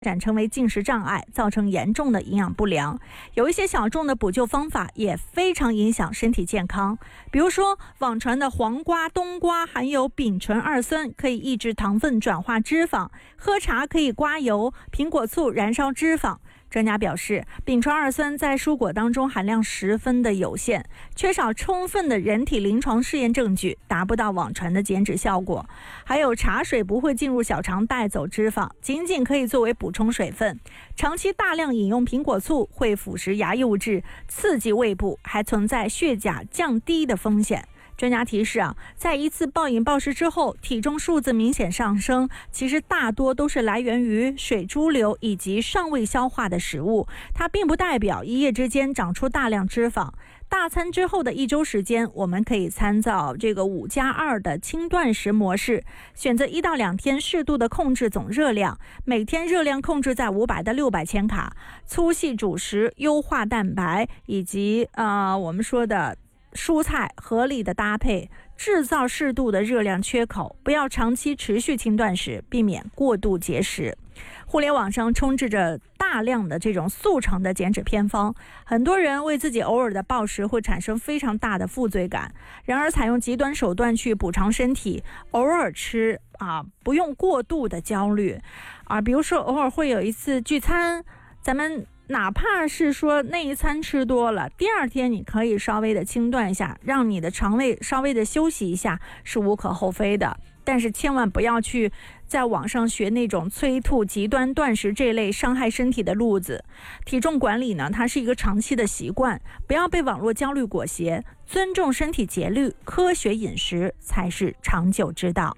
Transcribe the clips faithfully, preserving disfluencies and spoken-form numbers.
展成为进食障碍，造成严重的营养不良。有一些小众的补救方法也非常影响身体健康，比如说网传的黄瓜、冬瓜含有丙醇二酸，可以抑制糖分转化脂肪；喝茶可以刮油，苹果醋燃烧脂肪。专家表示，丙醇二酸在蔬果当中含量十分的有限，缺少充分的人体临床试验证据，达不到网传的减脂效果。还有茶水不会进入小肠带走脂肪，仅仅可以作为补充水分。长期大量饮用苹果醋会腐蚀牙釉质，刺激胃部，还存在血钾降低的风险。专家提示啊，在一次暴饮暴食之后，体重数字明显上升，其实大多都是来源于水潴留以及尚未消化的食物，它并不代表一夜之间长出大量脂肪。大餐之后的一周时间，我们可以参照这个五加二的轻断食模式，选择一到两天适度的控制总热量，每天热量控制在五百到六百千卡，粗细主食、优化蛋白以及呃我们说的蔬菜合理的搭配，制造适度的热量缺口，不要长期持续轻断食，避免过度节食。互联网上充斥着大量的这种速成的减脂偏方，很多人为自己偶尔的暴食会产生非常大的负罪感。然而采用极端手段去补偿身体，偶尔吃啊，不用过度的焦虑啊。比如说偶尔会有一次聚餐，咱们哪怕是说那一餐吃多了，第二天你可以稍微的轻断一下，让你的肠胃稍微的休息一下，是无可厚非的。但是千万不要去在网上学那种催吐、极端断食这类伤害身体的路子。体重管理呢，它是一个长期的习惯，不要被网络焦虑裹挟，尊重身体节律，科学饮食才是长久之道。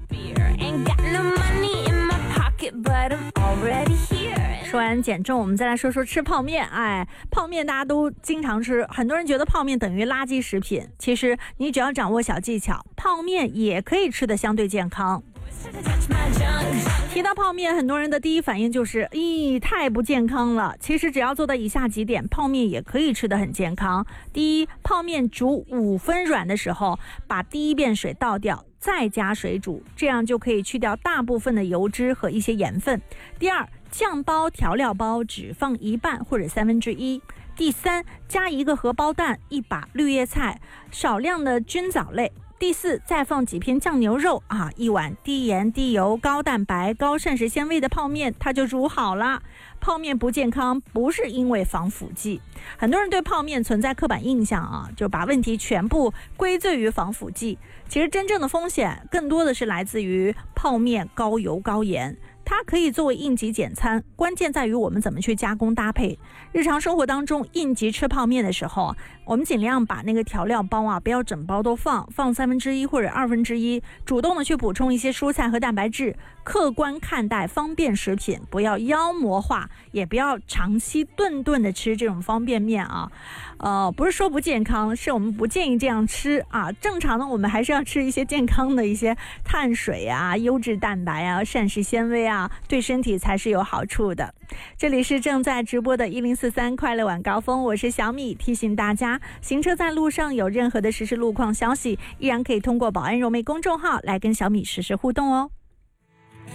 说完减重，我们再来说说吃泡面。哎，泡面大家都经常吃，很多人觉得泡面等于垃圾食品，其实你只要掌握小技巧，泡面也可以吃得相对健康。提到泡面，很多人的第一反应就是咦，太不健康了。其实只要做到以下几点，泡面也可以吃得很健康。第一，泡面煮五分软的时候，把第一遍水倒掉，再加水煮，这样就可以去掉大部分的油脂和一些盐分。第二，酱包调料包只放一半或者三分之一。第三，加一个荷包蛋，一把绿叶菜，少量的菌藻类。第四，再放几片酱牛肉啊，一碗低盐低油高蛋白高膳食纤维的泡面，它就煮好了。泡面不健康不是因为防腐剂，很多人对泡面存在刻板印象啊，就把问题全部归罪于防腐剂。其实真正的风险更多的是来自于泡面高油高盐，它可以作为应急简餐，关键在于我们怎么去加工搭配。日常生活当中应急吃泡面的时候，我们尽量把那个调料包啊，不要整包都放，放三分之一或者二分之一，主动的去补充一些蔬菜和蛋白质，客观看待方便食品，不要妖魔化，也不要长期顿顿的吃这种方便面啊。呃，不是说不健康，是我们不建议这样吃啊。正常的我们还是要吃一些健康的一些碳水啊、优质蛋白啊、膳食纤维啊，对身体才是有好处的。这里是正在直播的一零四三快乐晚高峰，我是小米，提醒大家，行车在路上有任何的实时路况消息，依然可以通过保安柔媒公众号来跟小米实时互动哦。